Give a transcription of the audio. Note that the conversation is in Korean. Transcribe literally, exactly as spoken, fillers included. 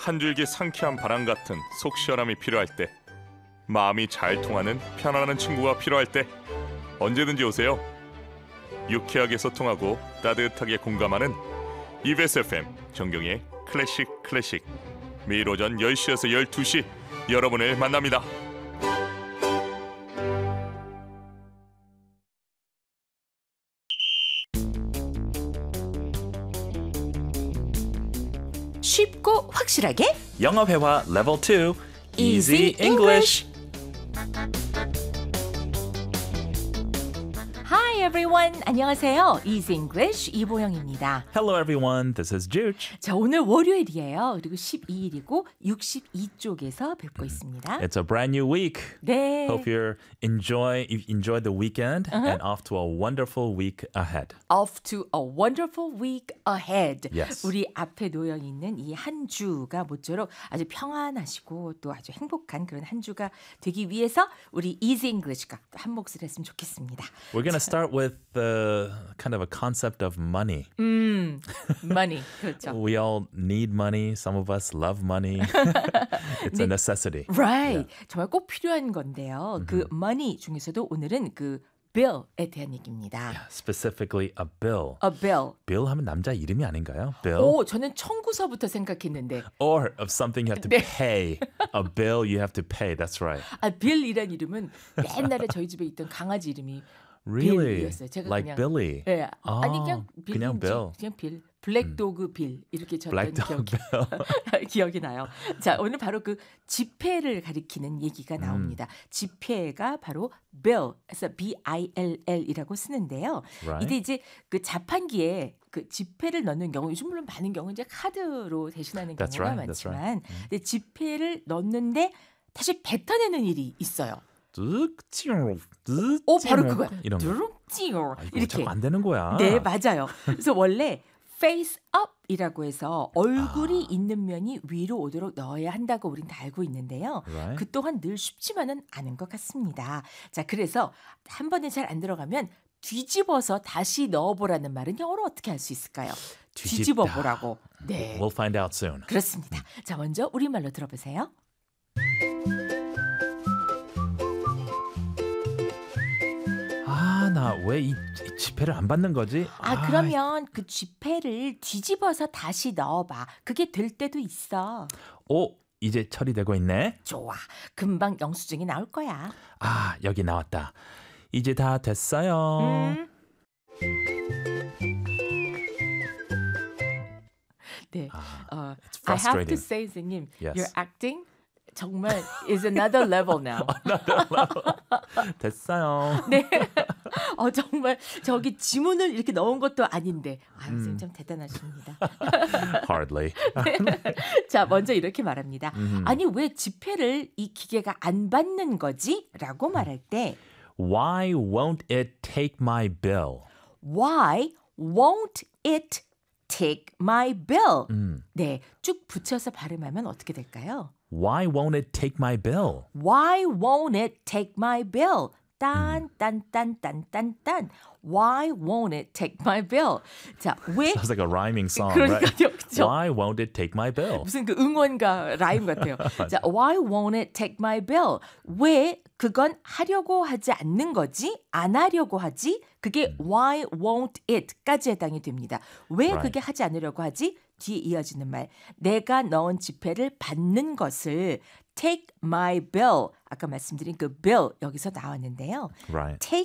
한 줄기 상쾌한 바람 같은 속 시원함이 필요할 때, 마음이 잘 통하는 편안한 친구가 필요할 때 언제든지 오세요. 유쾌하게 소통하고 따뜻하게 공감하는 이비에스 에프엠 정경의 클래식 클래식, 매일 오전 열 시에서 열두 시 여러분을 만납니다. 쉽고 확실하게 영어 회화 레벨 투 Easy Easy English. Hi everyone, 안녕하세요. Easy English 이보영입니다. Hello everyone, this is Juge. 자, 오늘 월요일이에요. 그리고 십이 일이고 육십이 쪽에서 뵙고 있습니다. It's a brand new week. 네. Hope you're enjoy you enjoyed the weekend Uh-huh. and off to a wonderful week ahead. Off to a wonderful week ahead. Yes. 우리 앞에 놓여 있는 이 한 주가 모쪼록 아주 평안하시고 또 아주 행복한 그런 한 주가 되기 위해서 우리 Easy English가 한 몫을 했으면 좋겠습니다. We're going to start with the kind of a concept of money. 음, money. 그렇죠. We all need money. Some of us love money. It's a necessity. Right. 정말 꼭 필요한 건데요. 그 money 중에서도 오늘은 그 bill에 대한 얘기입니다. Specifically a bill. A bill. bill 하면 남자 이름이 아닌가요? bill? 오, 저는 청구서부터 생각했는데. Or of something you have to 네. pay. A bill you have to pay. That's right. 아, bill이란 이름은 옛날에 저희 집에 있던 강아지 이름이 Really? 빌이었어요. 제가 Like 그냥, Billy? 예, 아, 아니 그냥 빌, 그냥 Bill. 그냥 빌. 블랙도그 빌 이렇게 쳤던 Black dog 기억이, bill. 기억이 나요. 자, 오늘 바로 그 지폐를 가리키는 얘기가 나옵니다. 음. 지폐가 바로 bill에서 B I L L이라고 쓰는데요. Right. 이게 이제 그 자판기에 그 지폐를 넣는 경우, 요즘 물론 많은 경우 이제 카드로 대신하는 That's 경우가 right, that's 많지만, right. 근데 지폐를 넣는데 다시 뱉어내는 일이 있어요. 오, 바로 그거야. 이런 거. 두rum찌요. 아, 이거 이렇게. 자꾸 안 되는 거야. 네, 맞아요. 그래서 원래 face up이라고 해서 얼굴이 아. 있는 면이 위로 오도록 넣어야 한다고 우린 다 알고 있는데요. Right. 그 또한 늘 쉽지만은 않은 것 같습니다. 자, 그래서 한 번에 잘 안 들어가면 뒤집어서 다시 넣어보라는 말은 영어로 어떻게 할 수 있을까요? 뒤집다. 뒤집어 보라고. 네, We'll find out soon. 그렇습니다. 자, 먼저 우리말로 들어보세요. 아, 나 왜 이 지폐를 안 받는 거지? 아, 그러면 그 지폐를 뒤집어서 다시 넣어봐. 그게 될 때도 있어. 오, 이제 처리되고 있네. 좋아. 금방 영수증이 나올 거야. 아, 여기 나왔다. 이제 다 됐어요. 음. 네. 아, 어, it's I have to frustrating. say, 선생님, Yes. your acting 정말 is another level now. 됐어요. 네. 어, 정말 저기 지문을 이렇게 넣은 것도 아닌데. 아, 선생님 참 대단하십니다. Hardly. 자, 먼저 이렇게 말합니다. 아니, 왜 지폐를 이 기계가 안 받는 거지? 라고 말할 때 Why won't it take my bill? Why won't it take my bill? 음. 네, 쭉 붙여서 발음하면 어떻게 될까요? Why won't it take my bill? Why won't it take my bill? 딴, 딴, 딴, 딴, 딴, 딴. Why won't it take my bill? 자, 왜? Sounds like a rhyming song, right? 그러니까요, 그렇죠? Why won't it take my bill? 무슨 그 응원가 라임 같아요. 자, why won't it take my bill? 왜 그건 하려고 하지 않는 거지? 안 하려고 하지? 그게 why won't it까지 해당이 됩니다. 왜 Right. 그게 하지 않으려고 하지? 뒤에 이어지는 말. 내가 넣은 지폐를 받는 것을 take my bill. 아까 말씀드린 그 bill 여기서 나왔는데요. Right. take